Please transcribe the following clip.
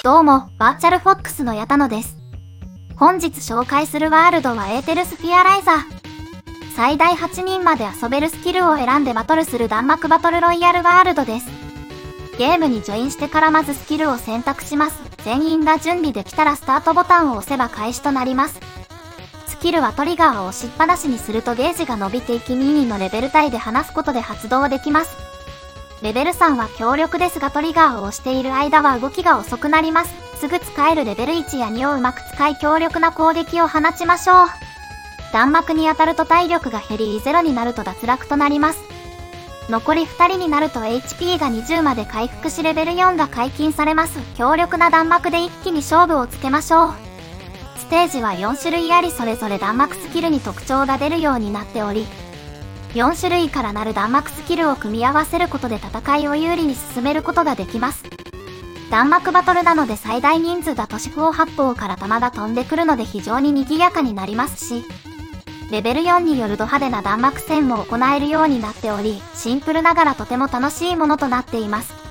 どうも、バーチャルフォックスの矢田野です。本日紹介するワールドはエーテルスフィアライザー。最大8人まで遊べるスキルを選んでバトルする弾幕バトルロイヤルワールドです。ゲームにジョインしてからまずスキルを選択します。全員が準備できたらスタートボタンを押せば開始となります。スキルはトリガーを押しっぱなしにするとゲージが伸びていき任意のレベル帯で離すことで発動できます。レベル3は強力ですがトリガーを押している間は動きが遅くなります。すぐ使えるレベル1や2をうまく使い強力な攻撃を放ちましょう。弾幕に当たると体力が減り0になると脱落となります。残り2人になると HP が20まで回復しレベル4が解禁されます。強力な弾幕で一気に勝負をつけましょう。ステージは4種類ありそれぞれ弾幕スキルに特徴が出るようになっており、4種類からなる弾幕スキルを組み合わせることで戦いを有利に進めることができます。弾幕バトルなので最大人数だと四方八方から弾が飛んでくるので非常に賑やかになりますし、レベル4によるド派手な弾幕戦も行えるようになっており、シンプルながらとても楽しいものとなっています。